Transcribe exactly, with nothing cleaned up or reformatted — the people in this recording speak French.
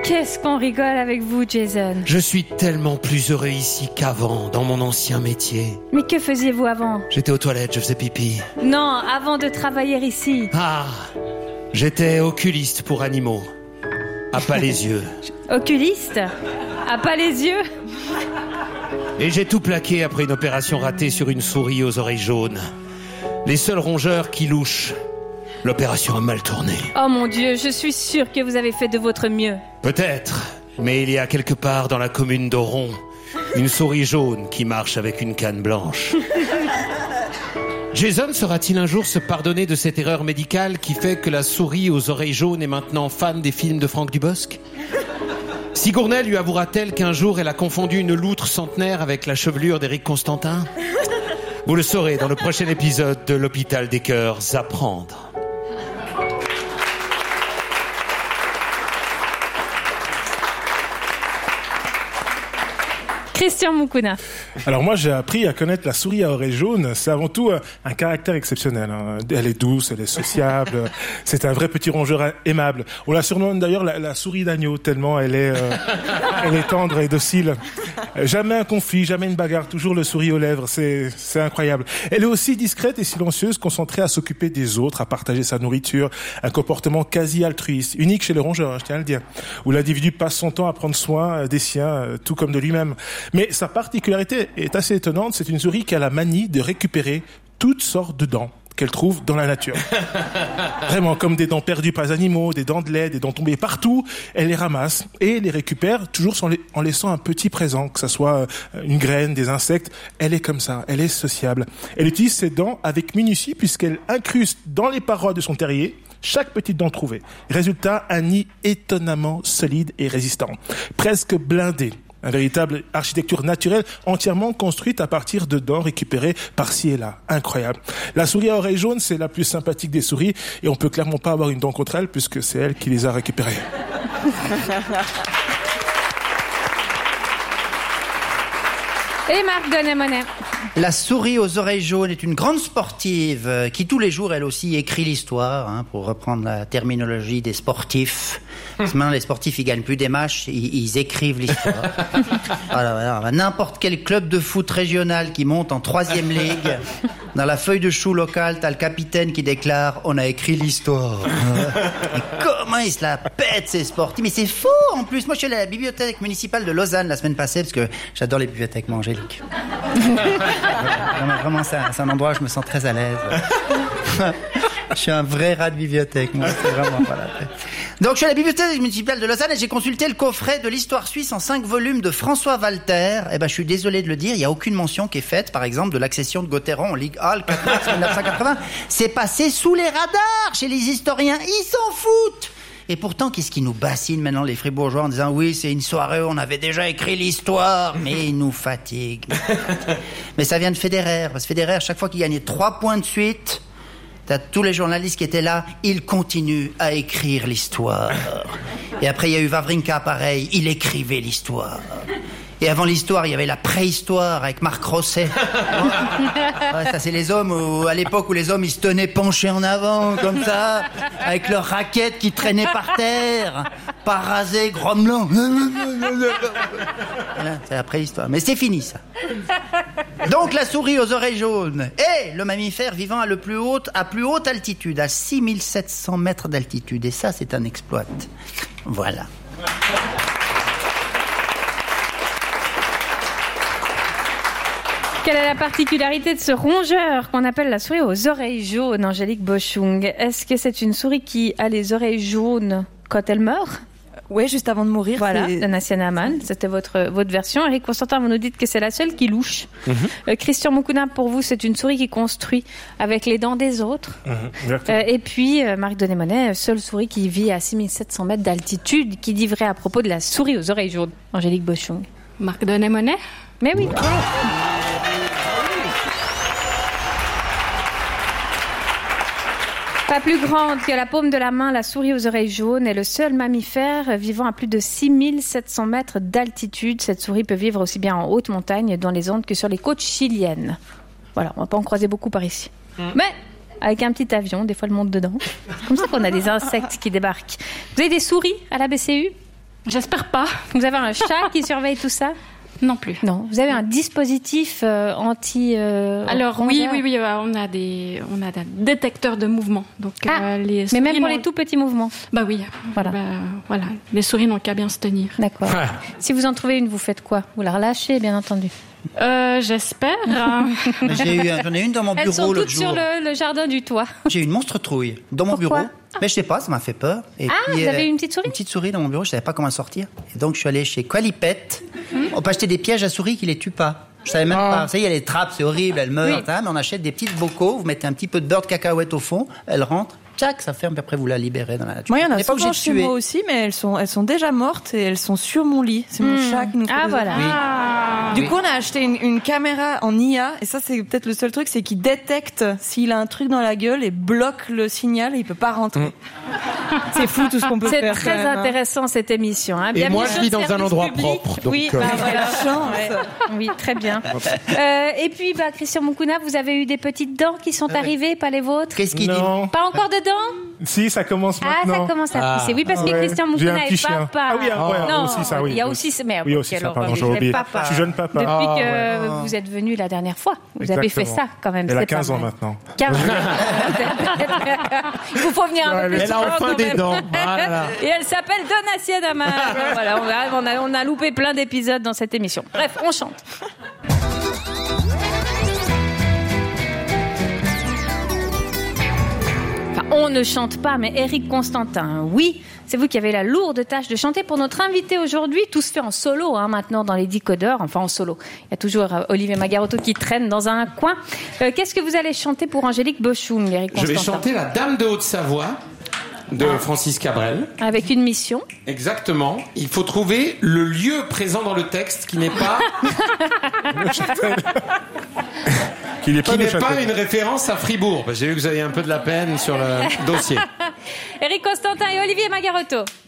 Qu'est-ce qu'on rigole avec vous, Jason? Je suis tellement plus heureux ici qu'avant, dans mon ancien métier. Mais que faisiez-vous avant? J'étais aux toilettes, je faisais pipi. Non, avant de travailler ici. Ah, j'étais oculiste pour animaux. À pas les yeux. Oculiste? À pas les yeux? Et j'ai tout plaqué après une opération ratée sur une souris aux oreilles jaunes. Les seuls rongeurs qui louchent. L'opération a mal tourné. Oh mon Dieu, je suis sûre que vous avez fait de votre mieux. Peut-être, mais il y a quelque part dans la commune d'Oron une souris jaune qui marche avec une canne blanche. Jason saura-t-il un jour se pardonner de cette erreur médicale qui fait que la souris aux oreilles jaunes est maintenant fan des films de Franck Dubosc? Sigournelle lui avouera-t-elle qu'un jour elle a confondu une loutre centenaire avec la chevelure d'Éric Constantin? Vous le saurez dans le prochain épisode de l'Hôpital des Cœurs Apprendre. Christian Moukouna. Alors moi j'ai appris à connaître la souris à oreilles jaunes. C'est avant tout un caractère exceptionnel. Elle est douce, elle est sociable. C'est un vrai petit rongeur aimable. On la surnomme d'ailleurs la, la souris d'agneau tellement elle est, euh, elle est tendre et docile. Jamais un conflit, jamais une bagarre, toujours le sourire aux lèvres. C'est, c'est incroyable. Elle est aussi discrète et silencieuse, concentrée à s'occuper des autres, à partager sa nourriture. Un comportement quasi altruiste, unique chez les rongeurs, je tiens à le dire. Où l'individu passe son temps à prendre soin des siens, tout comme de lui-même. Mais sa particularité est assez étonnante, c'est une souris qui a la manie de récupérer toutes sortes de dents qu'elle trouve dans la nature. Vraiment, comme des dents perdues par les animaux, des dents de lait, des dents tombées partout, elle les ramasse et les récupère toujours en laissant un petit présent, que ça soit une graine, des insectes. Elle est comme ça, elle est sociable. Elle utilise ses dents avec minutie puisqu'elle incruste dans les parois de son terrier chaque petite dent trouvée. Résultat, un nid étonnamment solide et résistant, presque blindé. Une véritable architecture naturelle entièrement construite à partir de dents récupérées par-ci et là. Incroyable. La souris à oreilles jaunes, c'est la plus sympathique des souris et on peut clairement pas avoir une dent contre elle puisque c'est elle qui les a récupérées. Et Marc Donnet-Monet. La souris aux oreilles jaunes est une grande sportive euh, qui tous les jours, elle aussi, écrit l'histoire, hein, pour reprendre la terminologie des sportifs. Maintenant, les sportifs, ils gagnent plus des matchs, ils, ils écrivent l'histoire. Voilà, voilà. N'importe quel club de foot régional qui monte en troisième ligue, dans la feuille de chou locale, t'as le capitaine qui déclare « On a écrit l'histoire ». Mais comment ils se la pètent, ces sportifs? Mais c'est faux, en plus. Moi, je suis allé à la bibliothèque municipale de Lausanne la semaine passée, parce que j'adore les bibliothèques, moi, Angélique. Vraiment, vraiment c'est, un, c'est un endroit où je me sens très à l'aise. Je suis un vrai rat de bibliothèque, moi. C'est vraiment, voilà. Donc, je suis à la bibliothèque municipale de Lausanne et j'ai consulté le coffret de l'histoire suisse en cinq volumes de François Walter. Eh ben, je suis désolé de le dire, il n'y a aucune mention qui est faite, par exemple, de l'accession de Gauthieron en Ligue A le quatre mars dix-neuf cent quatre-vingts. C'est passé sous les radars chez les historiens. Ils s'en foutent. Et pourtant, qu'est-ce qui nous bassine maintenant les fribourgeois en disant oui, c'est une soirée où on avait déjà écrit l'histoire, mais il nous fatigue. Mais ça vient de Federer, parce que Federer, chaque fois qu'il gagnait trois points de suite, t'as tous les journalistes qui étaient là, il continue à écrire l'histoire. Et après, il y a eu Wawrinka, pareil, il écrivait l'histoire. Et avant l'histoire, il y avait la préhistoire avec Marc Rosset. Ouais, ça, c'est les hommes, où, à l'époque où les hommes, ils se tenaient penchés en avant, comme ça, avec leurs raquettes qui traînaient par terre, pas rasés, grommelant. Voilà, c'est la préhistoire. Mais c'est fini, ça. Donc, la souris aux oreilles jaunes est le mammifère vivant à, le plus haute, à plus haute altitude, à six mille sept cents mètres d'altitude. Et ça, c'est un exploit. Voilà. Quelle est la particularité de ce rongeur qu'on appelle la souris aux oreilles jaunes, Angélique Boschung? Est-ce que c'est une souris qui a les oreilles jaunes quand elle meurt? Oui, juste avant de mourir. Voilà, c'est... de Nassiana Aman, c'était votre, votre version. Eric Constantin, vous nous dites que c'est la seule qui louche. Mm-hmm. Euh, Christian Moukouna, pour vous, c'est une souris qui construit avec les dents des autres. Mm-hmm. Euh, et puis, euh, Marc Donnet-Monet, seule souris qui vit à six mille sept cents mètres d'altitude, qui dit vrai à propos de la souris aux oreilles jaunes, Angélique Boschung. Marc Donnet-Monet? Mais oui. Wow. Pas plus grande que la paume de la main, la souris aux oreilles jaunes est le seul mammifère vivant à plus de six mille sept cents mètres d'altitude. Cette souris peut vivre aussi bien en haute montagne, dans les Andes, que sur les côtes chiliennes. Voilà, on ne va pas en croiser beaucoup par ici. Mmh. Mais avec un petit avion, des fois le monte dedans. C'est comme ça qu'on a des insectes qui débarquent. Vous avez des souris à la B C U ? J'espère pas. Vous avez un chat qui surveille tout ça? Non plus. Non. Vous avez un dispositif euh, anti. Euh, Alors oui, rongeur? oui, oui, euh, on a des, on a des détecteurs de mouvement. Donc ah, euh, les mais même pour n'ont... les tout petits mouvements. Bah oui. Voilà. Bah, voilà. Les souris n'ont qu'à bien se tenir. D'accord. Ouais. Si vous en trouvez une, vous faites quoi? Vous la relâchez, bien entendu. Euh, j'espère. J'ai eu, j'en ai une dans mon bureau Elles sont l'autre toutes jour. sur le, le jardin du toit. J'ai une monstre trouille dans mon Pourquoi? bureau. Mais je sais pas, ça m'a fait peur. Et ah, puis, vous avez euh, une petite souris? Une petite souris dans mon bureau, je savais pas comment sortir. Et donc je suis allé chez Qualipet. Hum? On peut acheter des pièges à souris qui les tuent pas. Je savais même oh. pas. Vous savez, il y a les trappes, c'est horrible, elles meurent. Oui. Hein, mais on achète des petites bocaux, vous mettez un petit peu de beurre de cacahuète au fond, elles rentrent. Tchac, ça ferme, puis après vous la libérez dans la nature. Moi, il y en a souvent chez moi aussi, mais elles sont, elles sont déjà mortes et elles sont sur mon lit. C'est mon mmh. chat qui nous fait Ah, voilà. Oui. Ah. Du oui. coup, on a acheté une, une caméra en I A, et ça, c'est peut-être le seul truc, c'est qu'il détecte s'il a un truc dans la gueule et bloque le signal et il peut pas rentrer. Mmh. C'est fou tout ce qu'on peut c'est faire. C'est très même, intéressant, hein. cette émission. Hein. Et moi, je vis dans un endroit public. propre. Donc oui, euh... bah, voilà. ouais. Oui, très bien. euh, et puis, bah, Christian Moukouna, vous avez eu des petites dents qui sont arrivées, pas les vôtres? Qu'est-ce qu'il dit? Pas encore de dents? Si, ça commence maintenant. Ah, ça commence à pousser. Oui, parce ah, que ouais. Christian Moukouna est papa. Ah oui, ah, ouais, non, aussi ça, oui. Il y a aussi, mais oui, aussi ça, pardon, j'ai oublié. Je suis jeune papa. Depuis ah, que ouais. vous êtes venu la dernière fois, vous Exactement. avez fait ça quand même. Elle a quinze ans maintenant. quinze Il vous faut venir un peu plus. Elle a enfin des dents. Voilà. Et elle s'appelle Donatien Damas. Voilà, on a, on, a, on a loupé plein d'épisodes dans cette émission. Bref, on chante. On ne chante pas, mais Éric Constantin, oui, c'est vous qui avez la lourde tâche de chanter pour notre invité aujourd'hui. Tout se fait en solo hein, maintenant dans les Décodeurs, enfin en solo. Il y a toujours euh, Olivier Magarotto qui traîne dans un coin. Euh, qu'est-ce que vous allez chanter pour Angélique Bochoum, Éric Constantin? Je vais chanter La Dame de Haute-Savoie de ah. Francis Cabrel. Avec une mission. Exactement. Il faut trouver le lieu présent dans le texte qui n'est pas... qui n'est pas, qui n'est pas une référence à Fribourg. J'ai vu que vous aviez un peu de la peine sur le dossier. Éric Constantin et Olivier Magarotto.